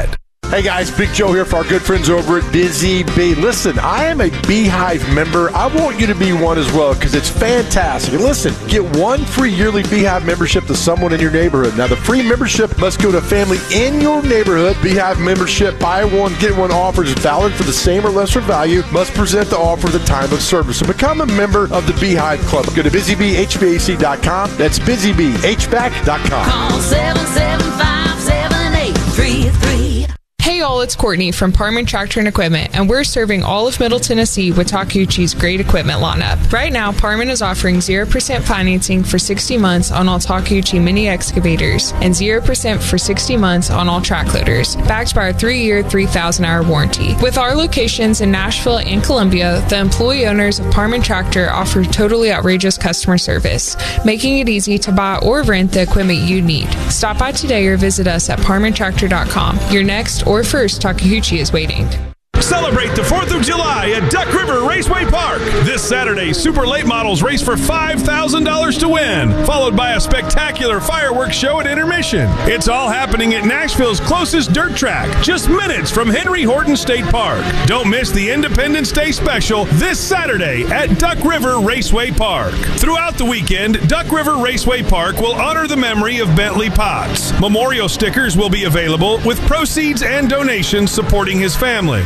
Hey guys, Big Joe here for our good friends over at Busy Bee. Listen, I am a Beehive member. I want you to be one as well because it's fantastic. And listen, get one free yearly Beehive membership to someone in your neighborhood. Now, the free membership must go to a family in your neighborhood. Beehive membership, buy one, get one offer is valid for the same or lesser value. Must present the offer at the time of service. So become a member of the Beehive Club. Go to busy bee h v a c dot com. That's busy bee h v a c dot com. Call seven seven five, seven eight three three. Hey all, it's Courtney from Parman Tractor and Equipment, and we're serving all of Middle Tennessee with Takeuchi's great equipment lineup. Right now, Parman is offering zero percent financing for sixty months on all Takeuchi mini excavators and zero percent for sixty months on all track loaders, backed by our three-year, three thousand hour warranty. With our locations in Nashville and Columbia, the employee owners of Parman Tractor offer totally outrageous customer service, making it easy to buy or rent the equipment you need. Stop by today or visit us at parman tractor dot com. Your next or first Takeuchi is waiting. Celebrate the fourth of July at Duck River Raceway Park. This Saturday, Super Late Models race for five thousand dollars to win, followed by a spectacular fireworks show at intermission. It's all happening at Nashville's closest dirt track, just minutes from Henry Horton State Park. Don't miss the Independence Day special this Saturday at Duck River Raceway Park. Throughout the weekend, Duck River Raceway Park will honor the memory of Bentley Potts. Memorial stickers will be available with proceeds and donations supporting his family.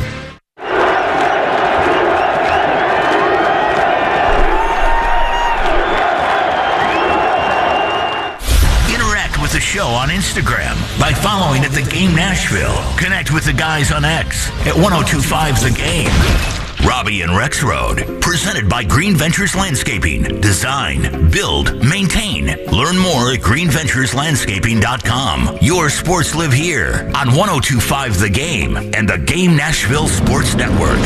The show on Instagram by following at The Game Nashville. Connect with the guys on X at ten twenty-five The Game. Robbie and Rex Road, presented by Green Ventures Landscaping. Design, build, maintain. Learn more at green ventures landscaping dot com. Your sports live here on ten twenty-five The Game and the Game Nashville Sports Network.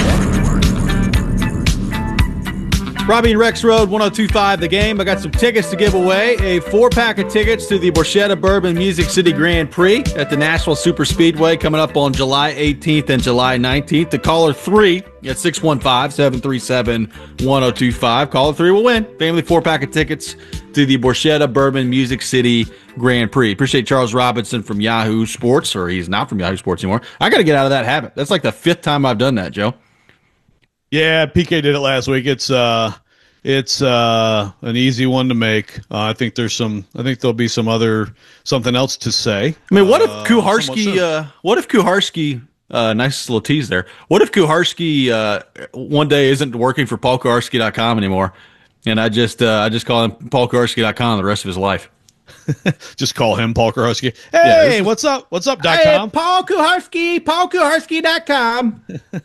Robbie and Rex Road, ten twenty-five The Game. I got some tickets to give away. A four-pack of tickets to the Borchetta Bourbon Music City Grand Prix at the Nashville Super Speedway coming up on July eighteenth and July nineteenth. The caller three at six one five, seven three seven, one zero two five. Caller three will win. Family four-pack of tickets to the Borchetta Bourbon Music City Grand Prix. Appreciate Charles Robinson from Yahoo Sports, or he's not from Yahoo Sports anymore. I got to get out of that habit. That's like the fifth time I've done that, Joe. Yeah, P K did it last week. It's uh, it's uh, an easy one to make. Uh, I think there's some. I think there'll be some other something else to say. I mean, what if uh, Kuharski? Uh, what if Kuharski? Uh, nice little tease there. What if Kuharski uh, one day isn't working for Paul Kuharski dot com anymore, and I just uh, I just call him Paul Kuharski dot com the rest of his life? Just call him Paul Kuharski. Hey, yeah, what's up? What's up? Dot com. Hey, Paul Kuharski. Paul Kuharski dot com.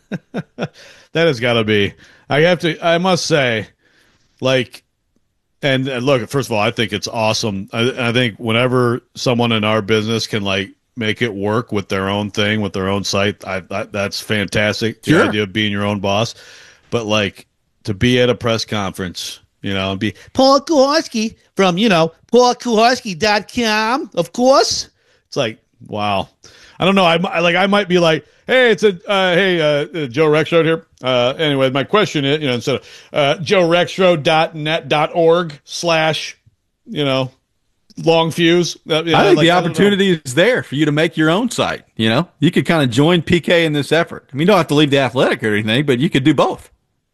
That has got to be. I have to. I must say, like, and, and look. First of all, I think it's awesome. I, I think whenever someone in our business can like make it work with their own thing, with their own site, I, I that's fantastic. Sure. The idea of being your own boss, but like to be at a press conference, you know, and be Paul Kuharski from you know Paul Kuharski dot com, of course. It's like wow. I don't know. I, I like. I might be like, hey, it's a uh, hey uh, Joe Rexroad here. Uh, anyway, my question is, you know, instead of uh, joe rexroad dot net dot org slash, you know, long fuse. Uh, you know, I think like, the opportunity is there for you to make your own site. You know, you could kind of join P K in this effort. I mean, you don't have to leave the Athletic or anything, but you could do both.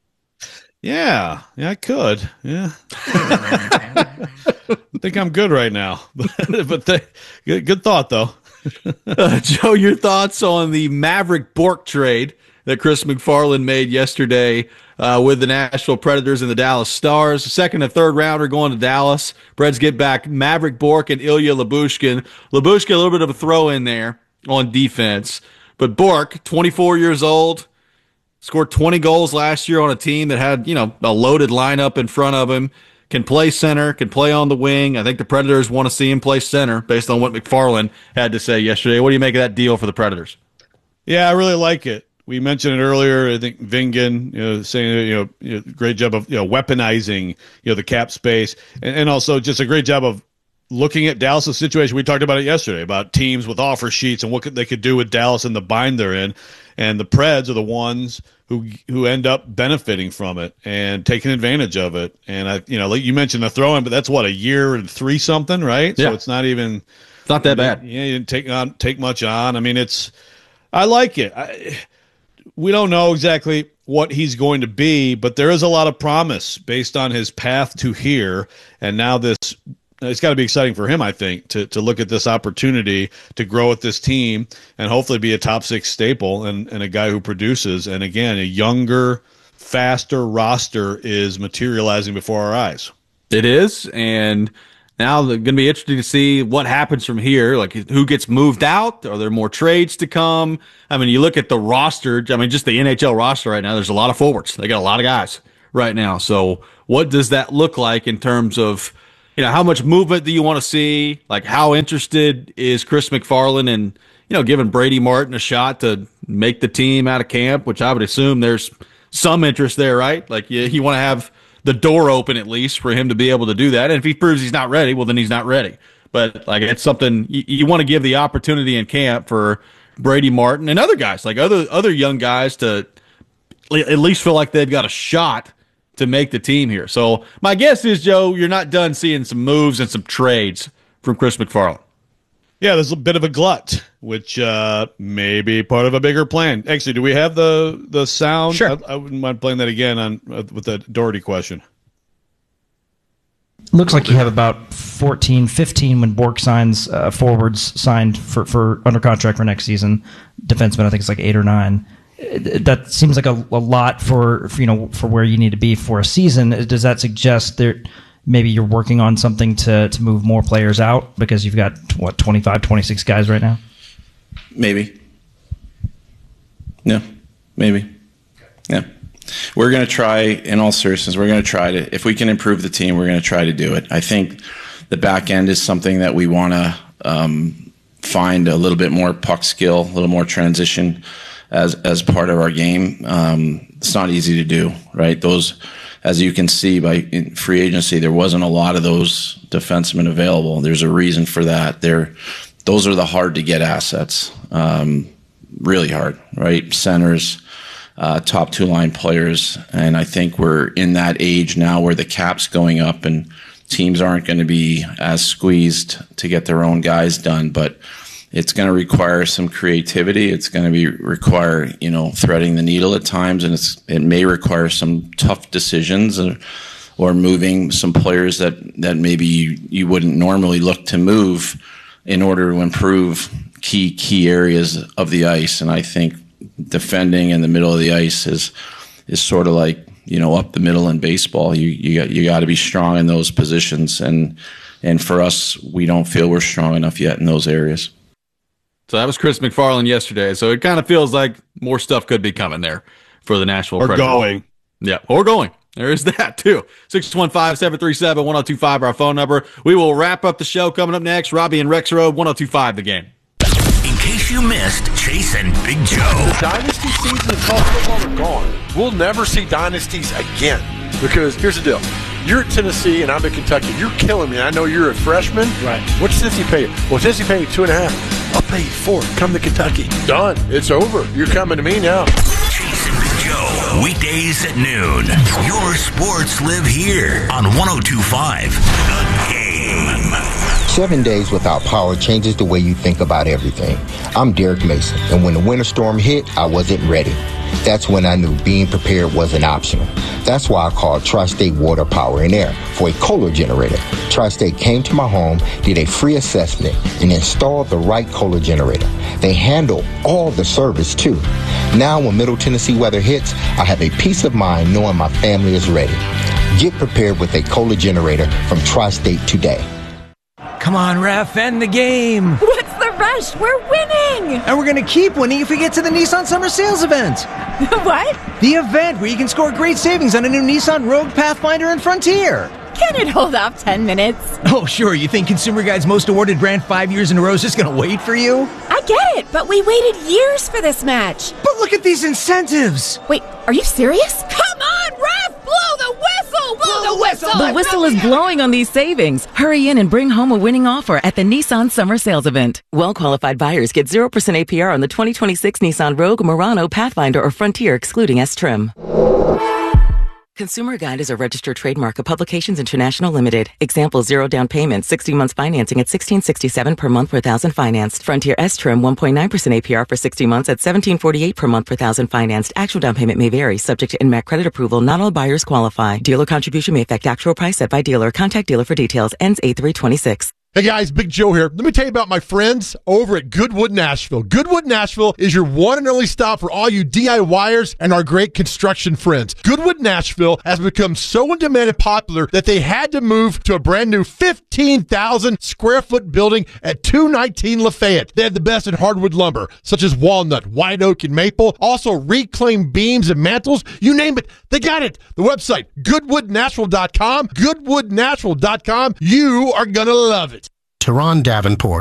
Yeah, yeah, I could. Yeah, I think I'm good right now, but th- good, good thought though. uh, Joe, your thoughts on the Maverick Bork trade that Chris McFarland made yesterday uh, with the Nashville Predators and the Dallas Stars? The second and third rounder going to Dallas. Preds get back Maverick Bork and Ilya Lyubushkin. Lyubushkin, a little bit of a throw in there on defense. But Bork, twenty-four years old, scored twenty goals last year on a team that had, you know, a loaded lineup in front of him. Can play center, can play on the wing. I think the Predators want to see him play center based on what McFarland had to say yesterday. What do you make of that deal for the Predators? Yeah, I really like it. We mentioned it earlier. I think Vingan, you know, saying, you know, you know, great job of, you know, weaponizing, you know, the cap space, and, and also just a great job of looking at Dallas' situation. We talked about it yesterday about teams with offer sheets and what could, they could do with Dallas and the bind they're in. And the Preds are the ones who who end up benefiting from it and taking advantage of it. And I, you know, like you mentioned the throw in, but that's what, a year and three something, right? Yeah. So it's not even. It's not that bad. Yeah, you didn't take on take much on. I mean, it's I like it. I, we don't know exactly what he's going to be, but there is a lot of promise based on his path to here. And now this, it's got to be exciting for him, I think, to, to look at this opportunity to grow with this team and hopefully be a top six staple and, and a guy who produces. And again, a younger, faster roster is materializing before our eyes. It is. And now they're going to be interesting to see what happens from here. Like, who gets moved out? Are there more trades to come? I mean, you look at the roster. I mean, just the N H L roster right now, there's a lot of forwards. They got a lot of guys right now. So what does that look like in terms of, you know, how much movement do you want to see? Like, how interested is Chris McFarland in, you know, giving Brady Martin a shot to make the team out of camp, which I would assume there's some interest there, right? Like, you, you want to have the door open at least for him to be able to do that. And if he proves he's not ready, well, then he's not ready. But like, it's something you, you want to give the opportunity in camp for Brady Martin and other guys, like other, other young guys, to at least feel like they've got a shot to make the team here. So my guess is, Joe, you're not done seeing some moves and some trades from Chris McFarland. Yeah, there's a bit of a glut, which uh, may be part of a bigger plan. Actually, do we have the the sound? Sure. I, I wouldn't mind playing that again on uh, with the Doherty question. Looks like you have about fourteen, fifteen when Bork signs uh, forwards signed for, for under contract for next season. Defenseman, I think it's like eight or nine. That seems like a, a lot for, for you know for where you need to be for a season. Does that suggest that maybe you're working on something to, to move more players out because you've got, what, twenty-five, twenty-six guys right now? Maybe. Yeah, maybe. Yeah. We're going to try, in all seriousness, we're going to try to, if we can improve the team, we're going to try to do it. I think the back end is something that we want to um, find a little bit more puck skill, a little more transition as as part of our game. Um, it's not easy to do, right? Those, as you can see by in free agency, there wasn't a lot of those defensemen available. There's a reason for that. They're, those are the hard to get assets, um, really hard, right? Centers, uh, top two line players. And I think we're in that age now where the cap's going up and teams aren't going to be as squeezed to get their own guys done. But it's going to require some creativity. It's going to be require, you know, threading the needle at times, and it's it may require some tough decisions or, or moving some players that, that maybe you, you wouldn't normally look to move in order to improve key key areas of the ice. And I think defending in the middle of the ice is is sort of like, you know, up the middle in baseball. You you got you got to be strong in those positions, and and for us, we don't feel we're strong enough yet in those areas. So that was Chris McFarland yesterday. So it kind of feels like more stuff could be coming there for the Nashville or Predators. going. Yeah, or going. There is that too. six one five, seven three seven, one oh two five, our phone number. We will wrap up the show coming up next. Robbie and Rex Road, one oh two five The Game. In case you missed Chase and Big Joe. The dynasty seasons of college football are gone. We'll never see dynasties again. Because here's the deal. You're at Tennessee and I'm at Kentucky. You're killing me. I know you're a freshman. Right. What's Tennessee pay you? Well, Tennessee pay me two and a half. I'll pay you four. Come to Kentucky. Done. It's over. You're coming to me now. Chase and Big Joe. Weekdays at noon. Your sports live here on one oh two five The Game. Seven days without power changes the way you think about everything. I'm Derek Mason, and when the winter storm hit, I wasn't ready. That's when I knew being prepared wasn't optional. That's why I called Tri-State Water, Power, and Air for a Kohler generator. Tri-State came to my home, did a free assessment, and installed the right Kohler generator. They handle all the service, too. Now, when Middle Tennessee weather hits, I have a peace of mind knowing my family is ready. Get prepared with a Kohler generator from Tri-State today. Come on, ref, end the game. What's the rush? We're winning. And we're going to keep winning if we get to the Nissan Summer Sales event. What? The event where you can score great savings on a new Nissan Rogue, Pathfinder, and Frontier. Can it hold off ten minutes? Oh, sure. You think Consumer Guide's most awarded brand five years in a row is just going to wait for you? I get it, but we waited years for this match. But look at these incentives. Wait, are you serious? Come on, ref! Blow the whistle! Blow the whistle! The whistle is blowing on these savings. Hurry in and bring home a winning offer at the Nissan Summer Sales Event. Well-qualified buyers get zero percent A P R on the twenty twenty-six Nissan Rogue, Murano, Pathfinder, or Frontier, excluding S-Trim. Consumer Guide is a registered trademark of Publications International Limited. Example, zero down payment, sixty months financing at sixteen sixty-seven per month per thousand financed. Frontier S Trim, one point nine percent A P R for sixty months at seventeen forty-eight per month per thousand financed. Actual down payment may vary, subject to N M A C credit approval. Not all buyers qualify. Dealer contribution may affect actual price set by dealer. Contact dealer for details. Ends eight three twenty-six. Hey guys, Big Joe here. Let me tell you about my friends over at Goodwood Nashville. Goodwood Nashville is your one and only stop for all you DIYers and our great construction friends. Goodwood Nashville has become so in demand and popular that they had to move to a brand new fifteen thousand square foot building at two nineteen Lafayette. They have the best in hardwood lumber, such as walnut, white oak, and maple. Also reclaimed beams and mantles. You name it, they got it. The website, goodwood nashville dot com. goodwood nashville dot com. You are going to love it. Teron Davenport